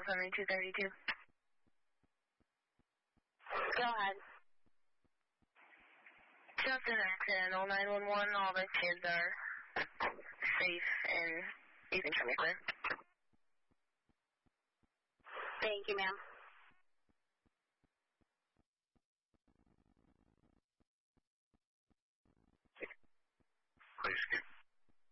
7232. Go ahead. Just an accident, 0911. All the kids are safe and you can show me clear. Thank you, ma'am. Please keep